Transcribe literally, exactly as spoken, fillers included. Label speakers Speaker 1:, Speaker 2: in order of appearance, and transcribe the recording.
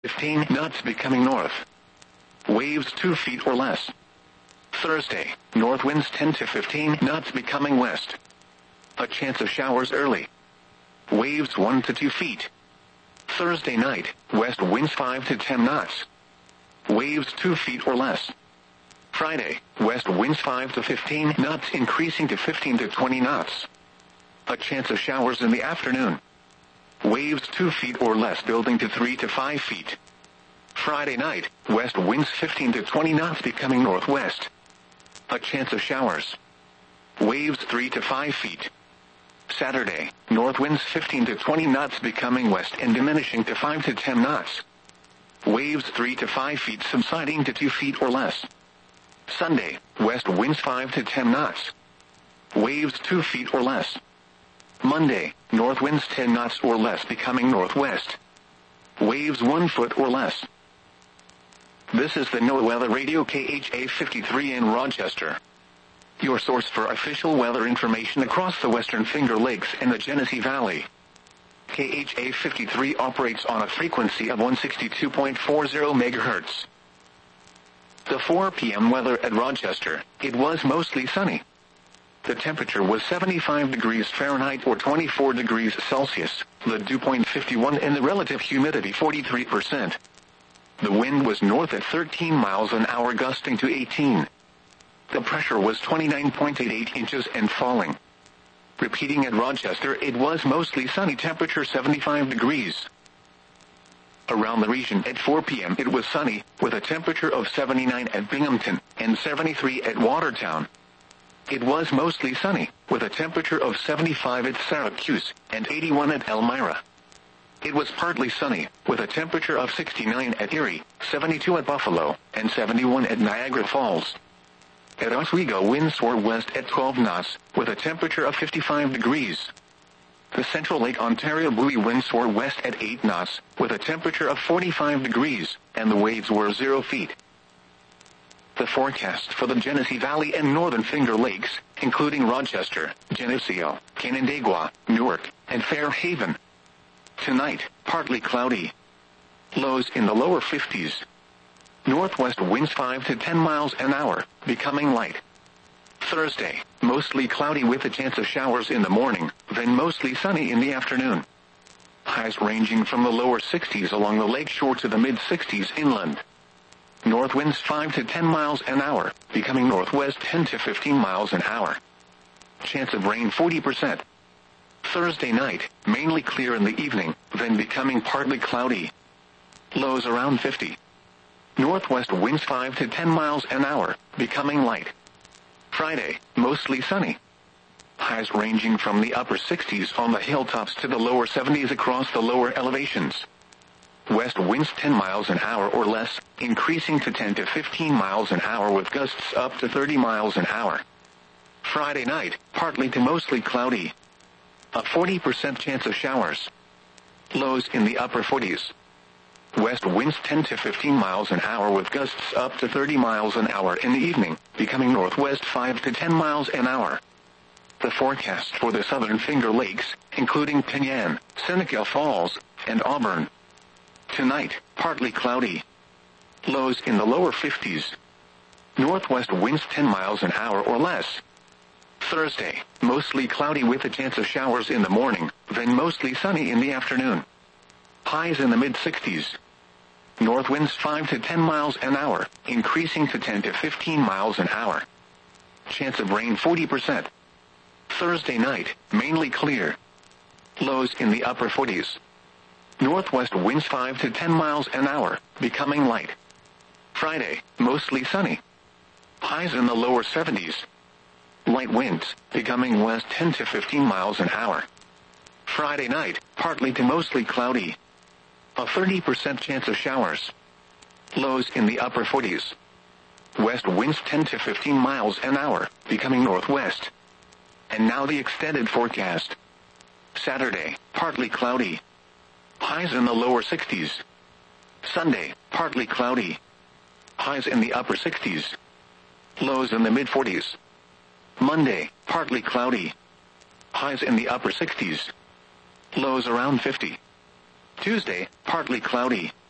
Speaker 1: fifteen knots becoming north. Waves two feet or less. Thursday, north winds ten to fifteen knots becoming west. A chance of showers early. Waves one to two feet. Thursday night, west winds five to ten knots. Waves two feet or less. Friday, west winds five to fifteen knots increasing to fifteen to twenty knots. A chance of showers in the afternoon. Waves two feet or less building to three to five feet. Friday night, west winds fifteen to twenty knots becoming northwest. A chance of showers. Waves three to five feet. Saturday, north winds fifteen to twenty knots becoming west and diminishing to five to ten knots. Waves three to five feet subsiding to two feet or less. Sunday, west winds five to ten knots. Waves two feet or less. Monday, north winds ten knots or less becoming northwest. Waves one foot or less. This is the NOAA Weather Radio K H A fifty-three in Rochester. Your source for official weather information across the Western Finger Lakes and the Genesee Valley. K H A fifty-three operates on a frequency of one sixty-two point four zero megahertz. The four p m weather at Rochester, it was mostly sunny. The temperature was seventy-five degrees Fahrenheit or twenty-four degrees Celsius, the dew point fifty-one and the relative humidity forty-three percent. The wind was north at thirteen miles an hour gusting to eighteen. The pressure was twenty-nine point eight eight inches and falling. Repeating at Rochester, it was mostly sunny, temperature seventy-five degrees. Around the region at four p m it was sunny, with a temperature of seventy-nine at Binghamton and seventy-three at Watertown. It was mostly sunny, with a temperature of seventy-five at Syracuse and eighty-one at Elmira. It was partly sunny, with a temperature of sixty-nine at Erie, seventy-two at Buffalo, and seventy-one at Niagara Falls. At Oswego, winds were west at twelve knots, with a temperature of fifty-five degrees. The Central Lake Ontario buoy winds were west at eight knots, with a temperature of forty-five degrees, and the waves were zero feet. The forecast for the Genesee Valley and Northern Finger Lakes, including Rochester, Geneseo, Canandaigua, Newark, and Fairhaven. Tonight, partly cloudy. Lows in the lower fifties. Northwest winds five to ten miles an hour, becoming light. Thursday, mostly cloudy with a chance of showers in the morning, then mostly sunny in the afternoon. Highs ranging from the lower sixties along the lakeshore to the mid-sixties inland. North winds five to ten miles an hour, becoming northwest ten to fifteen miles an hour. Chance of rain forty percent. Thursday night, mainly clear in the evening, then becoming partly cloudy. Lows around fifty. Northwest winds five to ten miles an hour, becoming light. Friday, mostly sunny. Highs ranging from the upper sixties on the hilltops to the lower seventies across the lower elevations. West winds ten miles an hour or less, increasing to ten to fifteen miles an hour with gusts up to thirty miles an hour. Friday night, partly to mostly cloudy. A forty percent chance of showers. Lows in the upper forties. West winds ten to fifteen miles an hour with gusts up to thirty miles an hour in the evening, becoming northwest five to ten miles an hour. The forecast for the Southern Finger Lakes, including Penyan, Seneca Falls, and Auburn. Tonight, partly cloudy. Lows in the lower fifties. Northwest winds ten miles an hour or less. Thursday, mostly cloudy with a chance of showers in the morning, then mostly sunny in the afternoon. Highs in the mid-sixties. North winds five to ten miles an hour, increasing to ten to fifteen miles an hour. Chance of rain forty percent. Thursday night, mainly clear. Lows in the upper forties. Northwest winds five to ten miles an hour, becoming light. Friday, mostly sunny. Highs in the lower seventies. Light winds, becoming west ten to fifteen miles an hour. Friday night, partly to mostly cloudy. A thirty percent chance of showers. Lows in the upper forties. West winds ten to fifteen miles an hour, becoming northwest. And now the extended forecast. Saturday, partly cloudy. Highs in the lower sixties. Sunday, partly cloudy. Highs in the upper sixties. Lows in the mid-forties. Monday, partly cloudy. Highs in the upper sixties. Lows around fifty. Tuesday, partly cloudy.